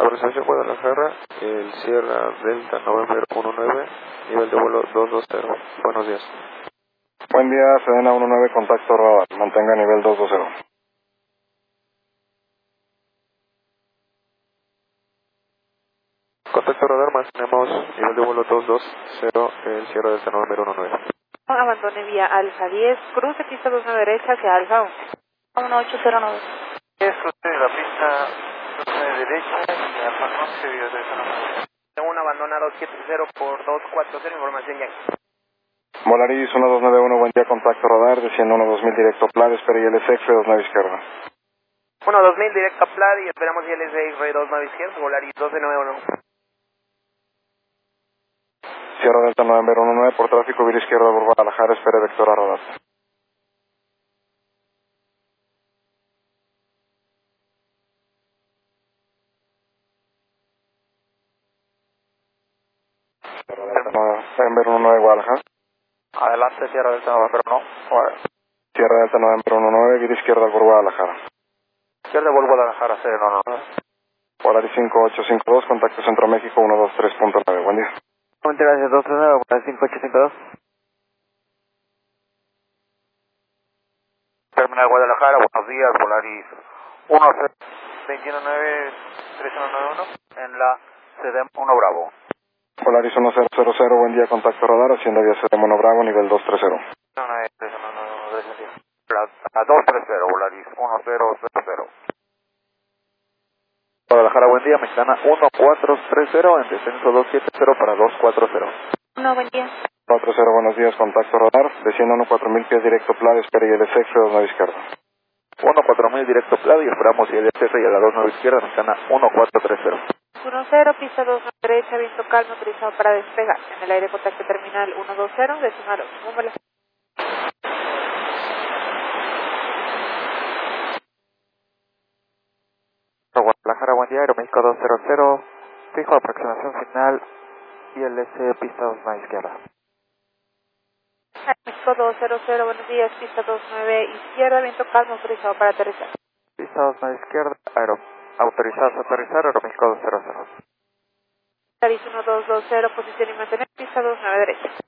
Autorización Guadalajara, el Sierra Delta November 19, nivel de vuelo 220. Buenos días. Buen día, Sedena 19, contacto radar, mantenga nivel 220. Contacto radar, mantenemos nivel de vuelo 220, el Sierra Delta November 19. Abandone vía Alfa 10, cruce pista 29 derecha hacia Alfa 1. 1809. Es usted la pista 29 derecha y Alfa 11 vía Delta 9. Tengo un abandonado 70 por 240, información ya. Volaris 1291, buen día, contacto radar, desciendo 12000 directo PLAD, espere ILSX, 29 izquierda. 2000 directo a PLAD y esperamos IL6, Rey 29 izquierda, Volaris 1291. Sierra Delta November 19, por tráfico, vía izquierda por Guadalajara, espere vector a radar. Sierra Delta November 19, Guadalajara. Adelante, Sierra Delta November 1. Sierra Delta November 19, vía izquierda por Guadalajara. Izquierda por Guadalajara, no. Volaris 5852, contacto Centro México 123.9, buen día. Muchas gracias, 239, Volaris 5852. Terminal Guadalajara, buenos días, Volaris 219-3191 en la CDM 1 Bravo. Volaris 1000, buen día, contacto radar, hacienda vía CDM 1 Bravo, nivel 230. A 230, Volaris 1000. Guadalajara, buen día, Mexicana 1430, en descenso 270 para 240. No, buen día. 40, buenos días, contacto radar, desciendo 4000 pies directo PLAD, espere ILSX, 29 izquierda. 14000 directo PLAD y esperamos ILSF y a la 29 izquierda, Mexicana 1430. 10, pista 29 derecha, viento calmo, autorizado para despegar. En el aire contacto terminal 120, decimal 8. Múmbala. Guadalajara, buen día, Aeroméxico 200, fijo aproximación final, ILS pista 29 izquierda. México 200, buenos días, pista 29 izquierda, viento calmo, autorizado para aterrizar. Pista 29 izquierda, autorizados a aterrizar, Aeroméxico 200. Aviso 1220, posición y mantener, pista 29 derecha.